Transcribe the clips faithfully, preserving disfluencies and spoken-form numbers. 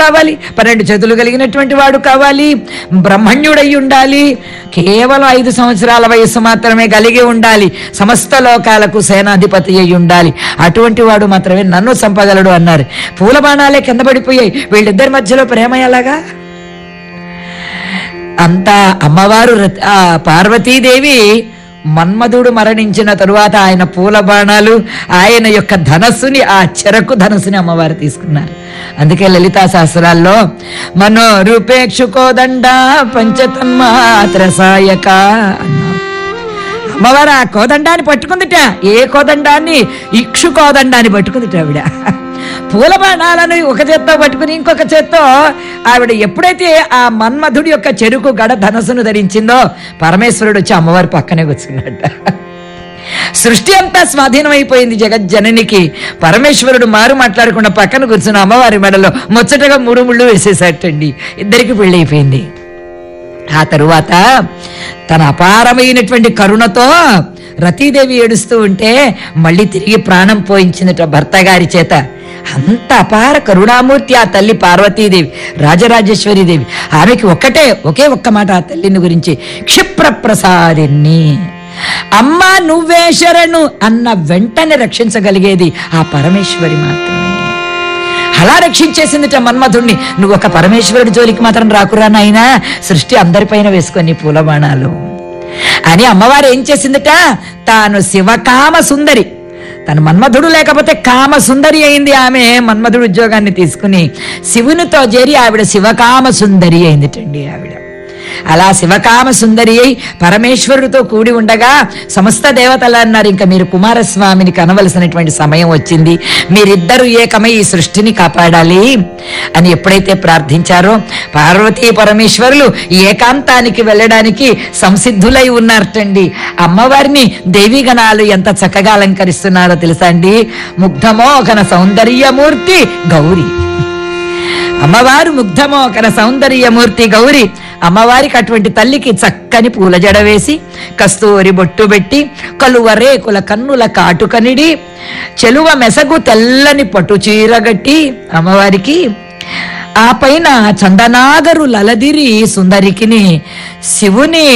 కావాలి, పన్నెండు చేతులు కలిగినటువంటి వాడు కావాలి, బ్రహ్మణ్యుడై ఉండాలి, కేవలం ఐదు సంవత్సరాల వయస్సు మాత్రమే కలిగి ఉండాలి, సమస్త లోకాలకు సేనాధిపతి అయి ఉండాలి, అటువంటి వాడు మాత్రమే నన్ను చంపగలడు అన్నారు. పూల బాణాలే కింద పడిపోయాయి. వీళ్ళిద్దరి మధ్యలో ప్రేమ ఎలాగా? అంతా అమ్మవారు పార్వతీదేవి మన్మధుడు మరణించిన తరువాత ఆయన పూల బాణాలు, ఆయన యొక్క ధనస్సుని, ఆ చెరకు ధనస్సుని అమ్మవారు తీసుకున్నారు. అందుకే లలితా సహస్రాల్లో మనోరూపేక్షుకోదండ పంచతన్మాత్ర సాయక అన్నారు. అమ్మవారు ఆ కోదండాన్ని పట్టుకుందిట. ఏ కోదండాన్ని? ఇక్షు కోదండాన్ని పట్టుకుందిట ఆవిడ. పూల బాణాలను ఒక చేత్తో పట్టుకుని ఇంకొక చేత్తో ఆవిడ ఎప్పుడైతే ఆ మన్మధుడి యొక్క చెరుకు గడ ధనస్సును ధరించిందో పరమేశ్వరుడు వచ్చి అమ్మవారి పక్కనే కూర్చున్నట్ట. సృష్టి అంతా స్వాధీనమైపోయింది జగజ్జననికి. పరమేశ్వరుడు మారు మాట్లాడకుండా పక్కన కూర్చున్న అమ్మవారి మెడలో ముచ్చటగా మూడు ముళ్ళు వేసేసాటండి. ఇద్దరికి పెళ్లి అయిపోయింది. ఆ తరువాత తన అపారమైనటువంటి కరుణతో రతీదేవి ఏడుస్తూ ఉంటే మళ్ళీ తిరిగి ప్రాణం పోయించిందట భర్త గారి చేత. అంత అపార కరుణామూర్తి ఆ తల్లి పార్వతీదేవి, రాజరాజేశ్వరీదేవి. ఆమెకి ఒక్కటే ఒకే ఒక్క మాట ఆ తల్లిని గురించి, క్షిప్ర ప్రసాదిని. అమ్మ నువ్వే శరణు అన్న వెంటనే రక్షించగలిగేది ఆ పరమేశ్వరి మాత్రమే. అలా రక్షించేసిందిట మన్మధుణ్ణి. నువ్వు ఒక పరమేశ్వరుడి జోలికి మాత్రం రాకురా నాయనా, సృష్టి అందరిపైన వేసుకొని పూలబాణాలు అని అమ్మవారు ఏం చేసిందట? తాను శివకామ సుందరి, తన మన్మధుడు లేకపోతే కామ సుందరి అయింది ఆమె. మన్మధుడు ఉద్యోగాన్ని తీసుకుని శివునితో చేరి ఆవిడ శివకామ సుందరి అయిందిటండి ఆవిడ. అలా శివకామ సుందరి అయి పరమేశ్వరుడితో కూడి ఉండగా సమస్త దేవతలు అన్నారు, ఇంకా మీరు కుమారస్వామిని కనవలసినటువంటి సమయం వచ్చింది, మీరిద్దరూ ఏకమై ఈ సృష్టిని కాపాడాలి అని ఎప్పుడైతే ప్రార్థించారో పార్వతీ పరమేశ్వరులు ఏకాంతానికి వెళ్ళడానికి సంసిద్ధులై ఉన్నారటండి. అమ్మవారిని దేవీగణాలు ఎంత చక్కగా అలంకరిస్తున్నారో తెలుసా అండి. ముగ్ధమోహన సౌందర్యమూర్తి గౌరీ. అమ్మవారు ముగ్ధమోహన సౌందర్యమూర్తి గౌరీ. అమ్మవారికి అటువంటి తల్లికి చక్కని పూల జడ వేసి, కస్తూరి బొట్టు పెట్టి, కలువ రేకుల కన్నుల కాటుకనిడి, చెలువ మెసగు తెల్లని పట్టు చీరగట్టి అమ్మవారికి, ఆ పైన చందనాగరు లలదిరి సుందరికిని, శివుని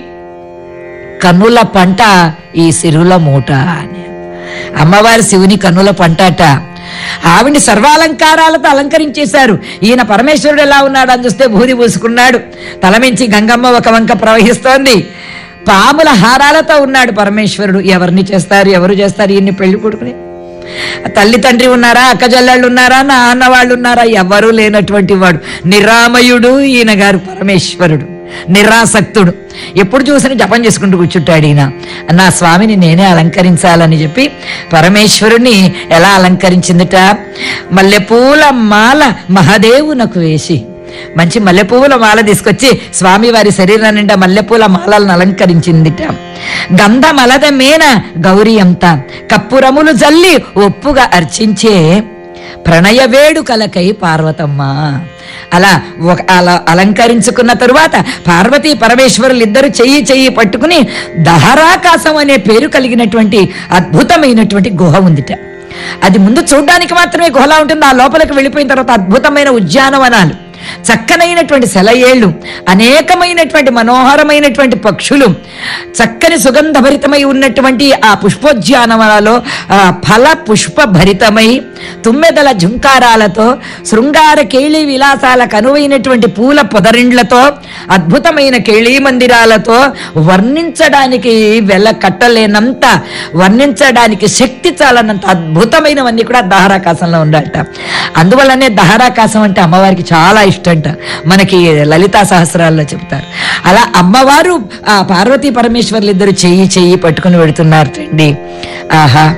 కన్నుల పంట ఈ సిరుల మూట అని. అమ్మవారి శివుని కన్నుల పంటట. ఆవిడ్ని సర్వాలంకారాలతో అలంకరించేశారు. ఈయన పరమేశ్వరుడు ఎలా ఉన్నాడు అని చూస్తే బూది పూసుకున్నాడు, తలమించి గంగమ్మ ఒక వంక ప్రవహిస్తోంది, పాముల హారాలతో ఉన్నాడు పరమేశ్వరుడు. ఎవరిని చేస్తారు, ఎవరు చేస్తారు ఈయన్ని పెళ్లి కొడుకుని? తల్లి తండ్రి ఉన్నారా, అక్కజల్లాళ్ళు ఉన్నారా, నాన్న వాళ్ళు ఉన్నారా? ఎవరూ లేనటువంటి వాడు నిరామయుడు ఈయన గారు పరమేశ్వరుడు, నిరాసక్తుడు. ఎప్పుడు చూసినా జపం చేసుకుంటూ కూర్చుంటాడు ఈయన. నా స్వామిని నేనే అలంకరించాలని చెప్పి పరమేశ్వరుని ఎలా అలంకరించిందిట? మల్లెపూల మాల మహాదేవునకు వేసి, మంచి మల్లెపూల మాల తీసుకొచ్చి స్వామి వారి శరీరం నిండా మల్లెపూల మాలను అలంకరించిందిట. గంధమలద మేన గౌరీ అంతా కప్పురములు జల్లి ఒప్పుగా అర్చించే ప్రణయ వేడుకలకై పార్వతమ్మ. అలా ఒక అలా అలంకరించుకున్న తరువాత పార్వతీ పరమేశ్వరులు ఇద్దరు చెయ్యి చెయ్యి పట్టుకుని దహరాకాశం అనే పేరు కలిగినటువంటి అద్భుతమైనటువంటి గుహ ఉందిట. అది ముందు చూడ్డానికి మాత్రమే గుహలా ఉంటుంది. ఆ లోపలికి వెళ్ళిపోయిన తర్వాత అద్భుతమైన ఉద్యానవనాలు, చక్కనైనటువంటి సెలయేళ్లు, అనేకమైనటువంటి మనోహరమైనటువంటి పక్షులు, చక్కని సుగంధభరితమై ఉన్నటువంటి ఆ పుష్పోద్యానవనాలో ఫల పుష్ప భరితమై తుమ్మెదల జుంకారాలతో, శృంగార కేళీ విలాసాలకు అనువైనటువంటి పూల పొదరిండ్లతో, అద్భుతమైన కేళీ మందిరాలతో వర్ణించడానికి వెళ్ళ కట్టలేనంత, వర్ణించడానికి శక్తి చాలనంత అద్భుతమైనవన్నీ కూడా దహరాకాశంలో ఉండట. అందువల్లనే దహరాకాశం అంటే అమ్మవారికి చాలా ఇష్టంట. మనకి లలితా సహస్రాల్లో చెప్తారు. అలా అమ్మవారు ఆ పార్వతీ పరమేశ్వర్లు ఇద్దరు చెయ్యి చెయ్యి పట్టుకుని పెడుతున్నారు అండి. ఆహా,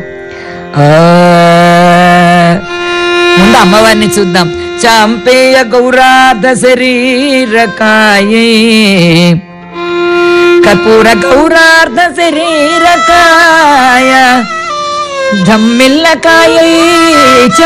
ముందు అమ్మవారిని చూద్దాం. చాంపేయ గౌరాధ శరీరకాయే కర్పూర గౌరార్ధ శరీరకాయ ధమ్మిల్లకాయ